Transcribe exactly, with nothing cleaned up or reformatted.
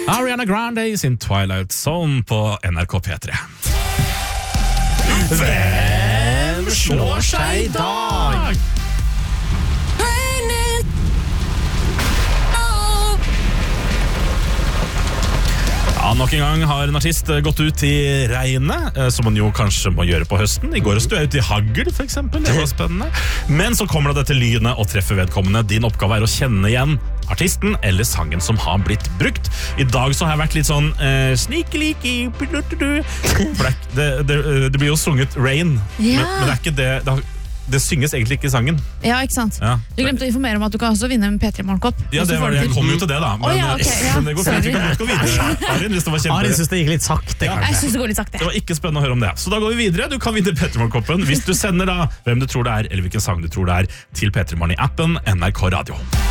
Ariana Grande i sin Twilight Zone på N R K P tre. Hvem slår seg i dag? Ja, nok en gang har en artist gått ut i regnet, som man jo kanskje må gjøre på høsten. I går sto jeg ut i hagl, for eksempel. Det var spennende. Men så kommer det til lynet og treffer vedkommende. Din oppgave er å kjenne igjen artisten eller sangen som har blitt brukt. I dag så har jeg vært litt sånn uh, sneaky-leaky. For det, det, det, det blir jo sunget Rain, ja. men, men det er ikke det... det har, Det synges egentlig ikke i sangen. Ja, ikke sant? Ja. Du glemte å informere om at du kan også vinne en P tre Morgenkopp. Ja, det var det. Jeg kom jo til det da. Men, oh, ja, okay, ja. men det går fint. Vi kan godt gå videre. Arin, hvis det var kjempe... Arin synes det gikk litt sakte. Ja. Jeg synes det går litt sakte. Det var ikke spennende å høre om det. Så da går vi videre. Du kan vinne P tre Morgenkoppen hvis du sender da hvem du tror det er, eller hvilken sang du tror det er, til P tre Morgen i appen N R K Radio.